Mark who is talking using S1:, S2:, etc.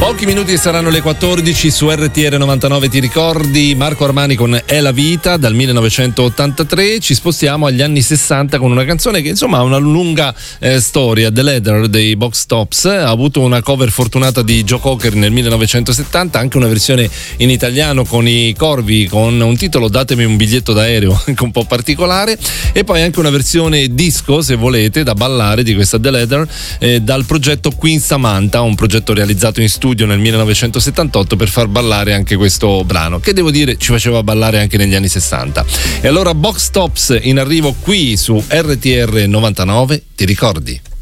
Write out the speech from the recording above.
S1: Pochi minuti saranno le 14 su RTR 99, ti ricordi? Marco Armani con È la vita dal 1983. Ci spostiamo agli anni 60 con una canzone che insomma ha una lunga storia. The Leather dei Box Tops ha avuto una cover fortunata di Joe Cocker nel 1970, anche una versione in italiano con i Corvi con un titolo Datemi un biglietto d'aereo anche un po' particolare, e poi anche una versione disco, se volete, da ballare di questa The Leather dal progetto Queen Samantha, un progetto realizzato in studio nel 1978 per far ballare anche questo brano, che devo dire ci faceva ballare anche negli anni 60. E allora Box Tops in arrivo qui su RTR 99, ti ricordi?